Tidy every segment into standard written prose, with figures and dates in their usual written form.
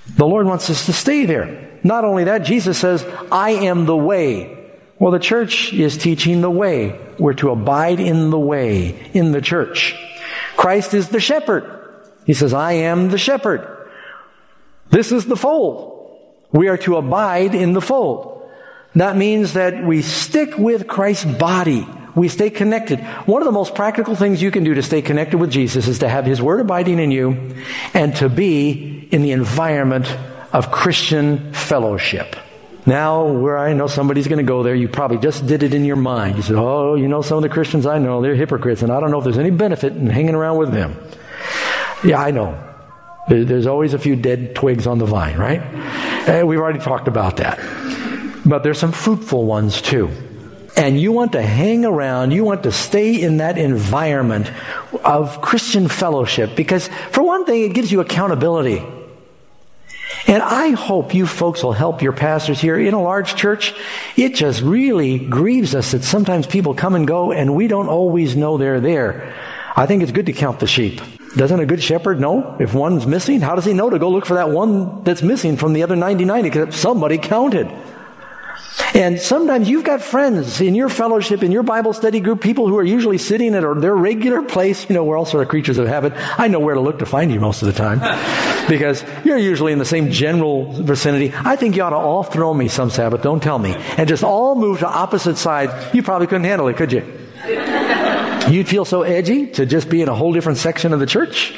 The Lord wants us to stay there. Not only that, Jesus says, I am the way. Well, the church is teaching the way. We're to abide in the way, in the church. Christ is the shepherd. He says, I am the shepherd. This is the fold. We are to abide in the fold. That means that we stick with Christ's body. We stay connected. One of the most practical things you can do to stay connected with Jesus is to have His Word abiding in you and to be in the environment of Christian fellowship. Now, where I know somebody's going to go there, you probably just did it in your mind. You said, oh, you know, some of the Christians I know, they're hypocrites, and I don't know if there's any benefit in hanging around with them. Yeah, I know. There's always a few dead twigs on the vine, right? We've already talked about that. But there's some fruitful ones too. And you want to hang around, you want to stay in that environment of Christian fellowship because, for one thing, it gives you accountability. And I hope you folks will help your pastors here in a large church. It just really grieves us that sometimes people come and go and we don't always know they're there. I think it's good to count the sheep. Doesn't a good shepherd know if one's missing? How does he know to go look for that one that's missing from the other 99? Because somebody counted. And sometimes you've got friends in your fellowship, in your Bible study group, people who are usually sitting at their regular place. You know, we're all sort of creatures of habit. I know where to look to find you most of the time because you're usually in the same general vicinity. I think you ought to all throw me some Sabbath, don't tell me, and just all move to opposite sides. You probably couldn't handle it, could you? You'd feel so edgy to just be in a whole different section of the church.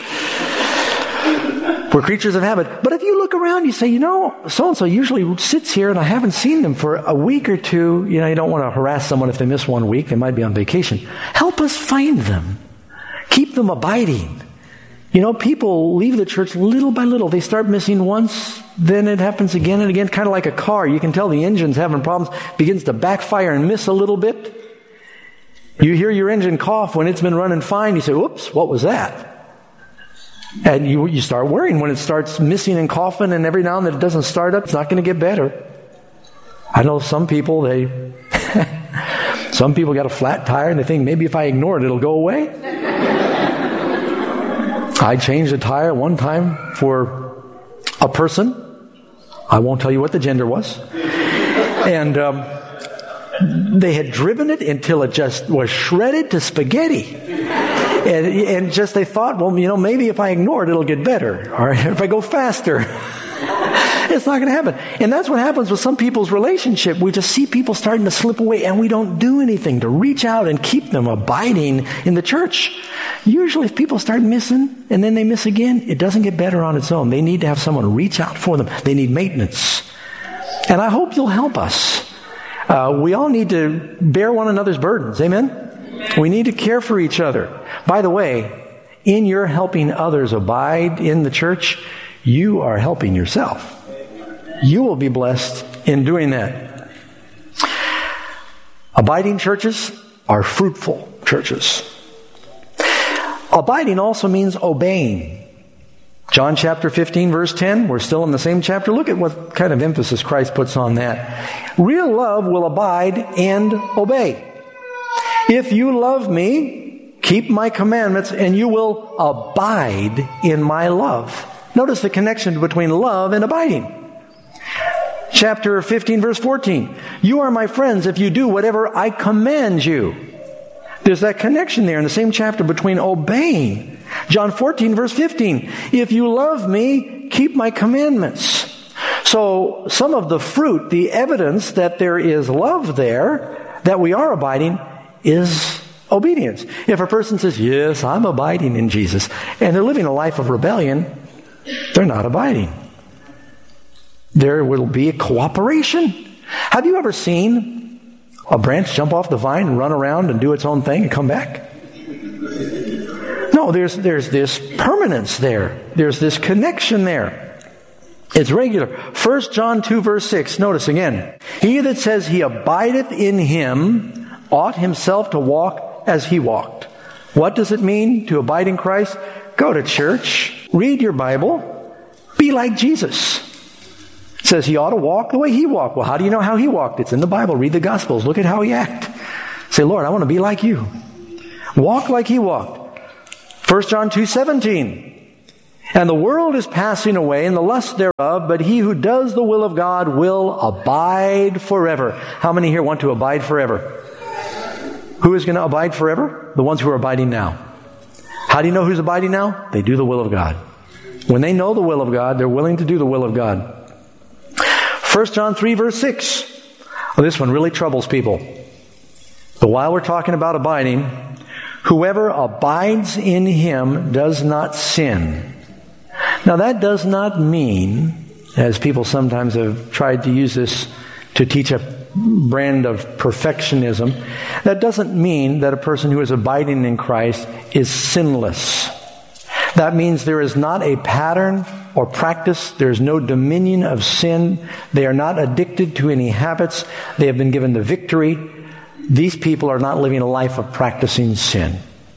We're creatures of habit. But if you look around, you say, you know, so-and-so usually sits here and I haven't seen them for a week or two. You know, you don't want to harass someone if they miss 1 week. They might be on vacation. Help us find them. Keep them abiding. You know, people leave the church little by little. They start missing once, then it happens again and again, kind of like a car. You can tell the engine's having problems, begins to backfire and miss a little bit. You hear your engine cough when it's been running fine. You say, oops, what was that? And you start worrying when it starts missing and coughing, and every now and then it doesn't start up. It's not going to get better. I know some people, some people got a flat tire and they think maybe if I ignore it, it'll go away. I changed a tire one time for a person. I won't tell you what the gender was. And they had driven it until it just was shredded to spaghetti. And just they thought, well, you know, maybe if I ignore it, it'll get better. Or if I go faster, it's not going to happen. And that's what happens with some people's relationship. We just see people starting to slip away and we don't do anything to reach out and keep them abiding in the church. Usually if people start missing and then they miss again, it doesn't get better on its own. They need to have someone reach out for them. They need maintenance. And I hope you'll help us. We all need to bear one another's burdens. Amen? We need to care for each other. By the way, in your helping others abide in the church, you are helping yourself. You will be blessed in doing that. Abiding churches are fruitful churches. Abiding also means obeying. John chapter 15, verse 10, we're still in the same chapter. Look at what kind of emphasis Christ puts on that. Real love will abide and obey. If you love me, keep my commandments, and you will abide in my love. Notice the connection between love and abiding. Chapter 15, verse 14. You are my friends if you do whatever I command you. There's that connection there in the same chapter between obeying. John 14, verse 15. If you love me, keep my commandments. So some of the fruit, the evidence that there is love there, that we are abiding, is obedience. If a person says, yes, I'm abiding in Jesus, and they're living a life of rebellion, they're not abiding. There will be a cooperation. Have you ever seen a branch jump off the vine and run around and do its own thing and come back? No, there's this permanence there. There's this connection there. It's regular. 1 John 2, verse 6. Notice again. He that says he abideth in him ought himself to walk as he walked. What does it mean to abide in Christ? Go to church, read your Bible, be like Jesus. It says he ought to walk the way he walked. Well, how do you know how he walked? It's in the Bible. Read the Gospels. Look at how he acted. Say, Lord, I want to be like you. Walk like he walked. 1 John 2:17. And the world is passing away and the lust thereof, but he who does the will of God will abide forever. How many here want to abide forever? Who is going to abide forever? The ones who are abiding now. How do you know who's abiding now? They do the will of God. When they know the will of God, they're willing to do the will of God. 1 John 3 verse 6. Well, this one really troubles people. But while we're talking about abiding, whoever abides in him does not sin. Now that does not mean, as people sometimes have tried to use this to teach a brand of perfectionism, that doesn't mean that a person who is abiding in Christ is sinless. That means there is not a pattern or practice. There is no dominion of sin. They are not addicted to any habits. They have been given the victory. These people are not living a life of practicing sin.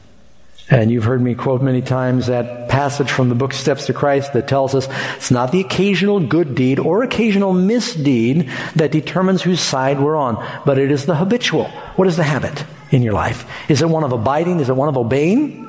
And you've heard me quote many times that passage from the book Steps to Christ that tells us it's not the occasional good deed or occasional misdeed that determines whose side we're on, but it is the habitual. What is the habit in your life? Is it one of abiding? Is it one of obeying?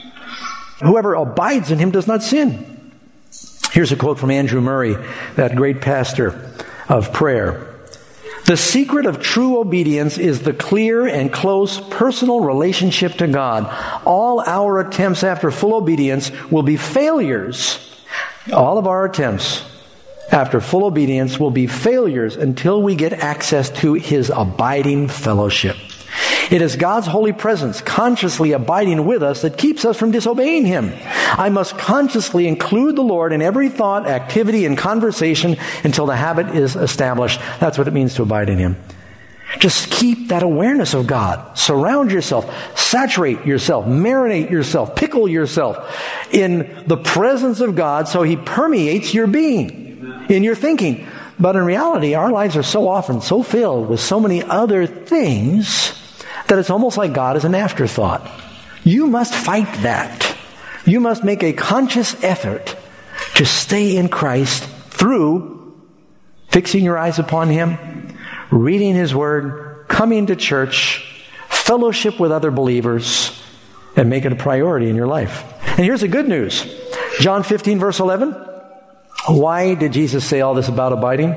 Whoever abides in him does not sin. Here's a quote from Andrew Murray, that great pastor of prayer. The secret of true obedience is the clear and close personal relationship to God. All our attempts after full obedience will be failures. All of our attempts after full obedience will be failures until we get access to his abiding fellowship. It is God's holy presence consciously abiding with us that keeps us from disobeying him. I must consciously include the Lord in every thought, activity, and conversation until the habit is established. That's what it means to abide in him. Just keep that awareness of God. Surround yourself, saturate yourself, marinate yourself, pickle yourself in the presence of God so he permeates your being, in your thinking. But in reality, our lives are so often so filled with so many other things that it's almost like God is an afterthought. You must fight that. You must make a conscious effort to stay in Christ through fixing your eyes upon him, reading his word, coming to church, fellowship with other believers, and make it a priority in your life. And here's the good news. John 15 verse 11. Why did Jesus say all this about abiding?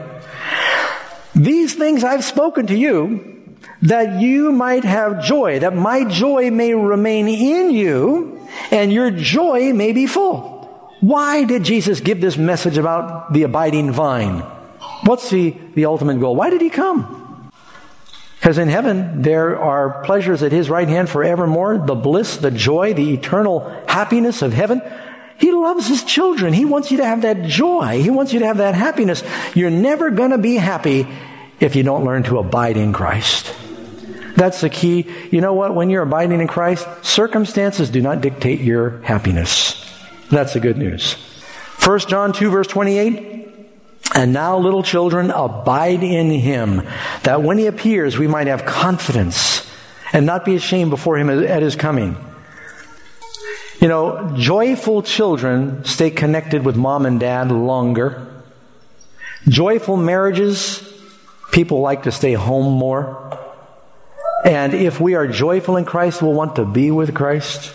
These things I've spoken to you, that you might have joy, that my joy may remain in you, and your joy may be full. Why did Jesus give this message about the abiding vine? What's the ultimate goal? Why did he come? Because in heaven, there are pleasures at his right hand forevermore, the bliss, the joy, the eternal happiness of heaven. He loves his children. He wants you to have that joy. He wants you to have that happiness. You're never going to be happy if you don't learn to abide in Christ. That's the key. You know what? When you're abiding in Christ, circumstances do not dictate your happiness. That's the good news. 1 John 2 verse 28. And now, little children, abide in him, that when he appears, we might have confidence and not be ashamed before him at his coming. You know, joyful children stay connected with mom and dad longer. Joyful marriages, people like to stay home more. And if we are joyful in Christ, we'll want to be with Christ.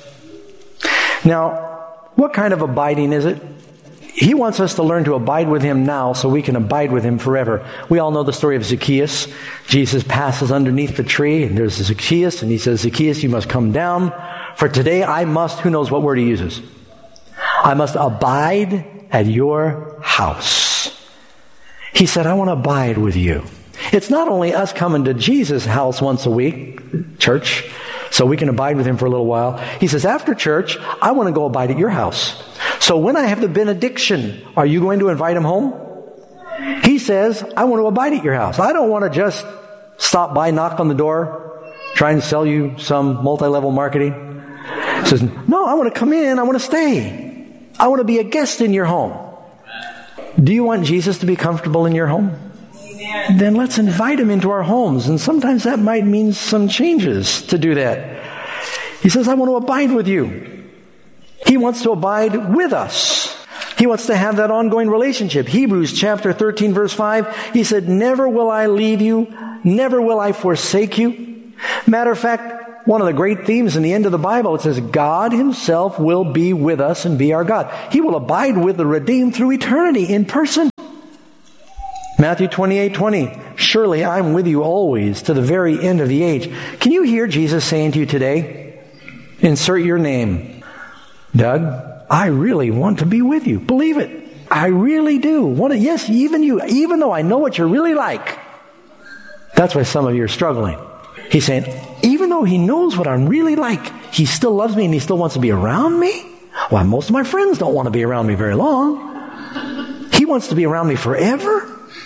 Now, what kind of abiding is it? He wants us to learn to abide with him now so we can abide with him forever. We all know the story of Zacchaeus. Jesus passes underneath the tree, and there's Zacchaeus, and he says, Zacchaeus, you must come down, for today I must, who knows what word he uses? I must abide at your house. He said, I want to abide with you. It's not only us coming to Jesus' house once a week, church, so we can abide with him for a little while. He says, after church, I want to go abide at your house. So when I have the benediction, are you going to invite him home? He says, I want to abide at your house. I don't want to just stop by, knock on the door, try and sell you some multi-level marketing. He says, no, I want to come in. I want to stay. I want to be a guest in your home. Do you want Jesus to be comfortable in your home? Then let's invite him into our homes. And sometimes that might mean some changes to do that. He says, I want to abide with you. He wants to abide with us. He wants to have that ongoing relationship. Hebrews chapter 13 verse 5, he said, never will I leave you, never will I forsake you. Matter of fact, one of the great themes in the end of the Bible. It says, God himself will be with us and be our God. He will abide with the redeemed through eternity in person. Matthew 28:20, surely I'm with you always to the very end of the age. Can you hear Jesus saying to you today, insert your name, Doug, I really want to be with you. Believe it. I really do. Yes, even you, even though I know what you're really like. That's why some of you are struggling. He's saying, even though he knows what I'm really like, he still loves me and he still wants to be around me? Well, most of my friends don't want to be around me very long. He wants to be around me forever?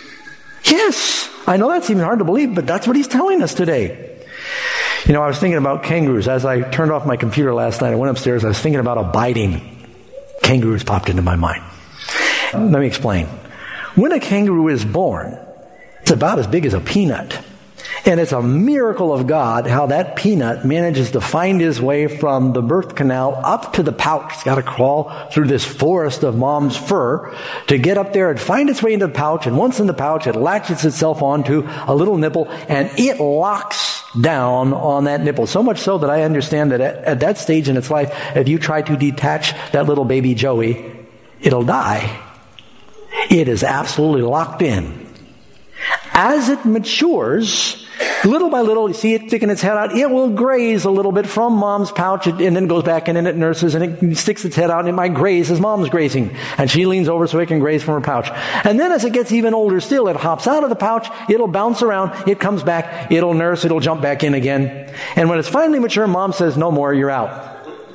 Yes, I know that's even hard to believe, but that's what he's telling us today. You know, I was thinking about kangaroos. As I turned off my computer last night, I went upstairs, I was thinking about abiding. Kangaroos popped into my mind. Let me explain. When a kangaroo is born, it's about as big as a peanut. And it's a miracle of God how that peanut manages to find his way from the birth canal up to the pouch. It's got to crawl through this forest of mom's fur to get up there and find its way into the pouch. And once in the pouch, it latches itself onto a little nipple and it locks down on that nipple. So much so that I understand that at that stage in its life, if you try to detach that little baby Joey, it'll die. It is absolutely locked in. As it matures, little by little, you see it sticking its head out, it will graze a little bit from mom's pouch and then goes back in and it nurses and it sticks its head out and it might graze as mom's grazing. And she leans over so it can graze from her pouch. And then as it gets even older still, it hops out of the pouch, it'll bounce around, it comes back, it'll nurse, it'll jump back in again. And when it's finally mature, mom says, no more, you're out.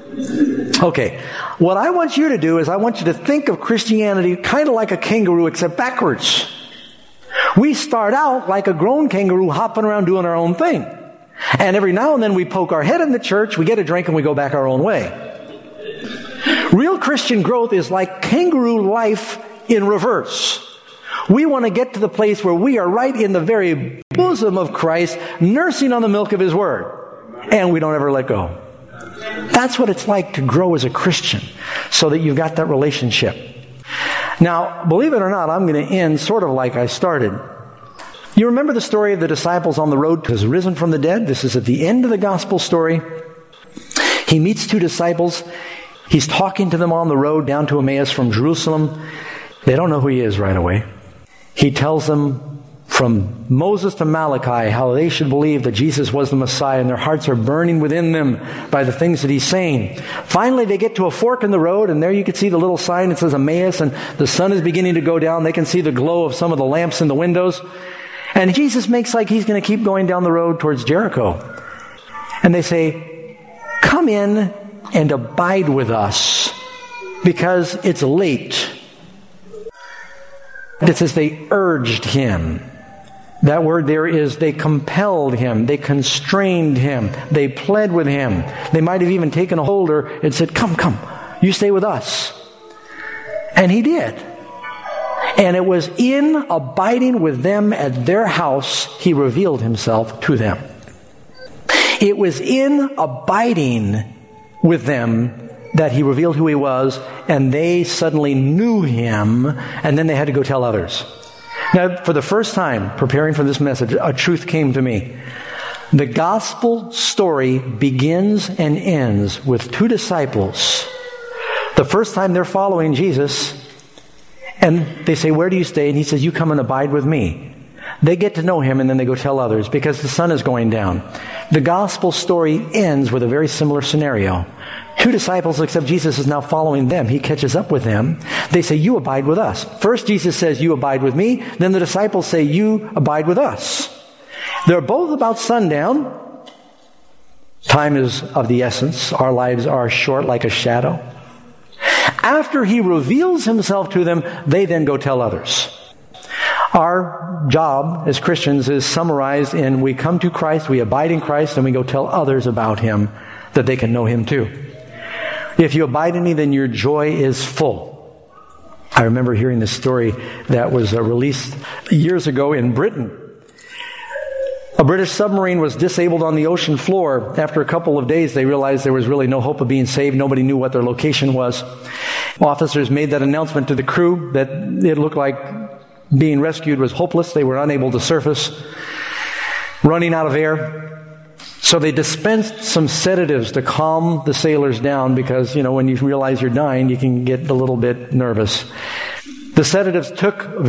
Okay, what I want you to do is I want you to think of Christianity kind of like a kangaroo except backwards. We start out like a grown kangaroo hopping around doing our own thing. And every now and then we poke our head in the church, we get a drink and we go back our own way. Real Christian growth is like kangaroo life in reverse. We want to get to the place where we are right in the very bosom of Christ, nursing on the milk of His Word. And we don't ever let go. That's what it's like to grow as a Christian, so that you've got that relationship. Now, believe it or not, I'm going to end sort of like I started. You remember the story of the disciples on the road to His risen from the dead? This is at the end of the gospel story. He meets two disciples. He's talking to them on the road down to Emmaus from Jerusalem. They don't know who He is right away. He tells them from Moses to Malachi how they should believe that Jesus was the Messiah, and their hearts are burning within them by the things that He's saying. Finally, they get to a fork in the road, and there you can see the little sign that says Emmaus, and the sun is beginning to go down. They can see the glow of some of the lamps in the windows. And Jesus makes like He's going to keep going down the road towards Jericho. And they say, come in and abide with us, because it's late. It says they urged Him. That word there is they compelled Him, they constrained Him, they pled with Him. They might have even taken a holder and said, come, you stay with us. And He did. And it was in abiding with them at their house He revealed Himself to them. It was in abiding with them that He revealed who He was, and they suddenly knew Him, and then they had to go tell others. Now, for the first time, preparing for this message, a truth came to me. The gospel story begins and ends with two disciples. The first time they're following Jesus, and they say, where do you stay? And He says, you come and abide with me. They get to know Him, and then they go tell others, because the sun is going down. The gospel story ends with a very similar scenario. Two disciples, except Jesus is now following them. He catches up with them. They say, you abide with us. First, Jesus says, you abide with me. Then the disciples say, you abide with us. They're both about sundown. Time is of the essence. Our lives are short like a shadow. After He reveals Himself to them, they then go tell others. Our job as Christians is summarized in we come to Christ, we abide in Christ, and we go tell others about Him that they can know Him too. If you abide in me, then your joy is full. I remember hearing this story that was released years ago in Britain. A British submarine was disabled on the ocean floor. After a couple of days, they realized there was really no hope of being saved. Nobody knew what their location was. Officers made that announcement to the crew that it looked like being rescued was hopeless. They were unable to surface, running out of air. So they dispensed some sedatives to calm the sailors down because, when you realize you're dying, you can get a little bit nervous. The sedatives took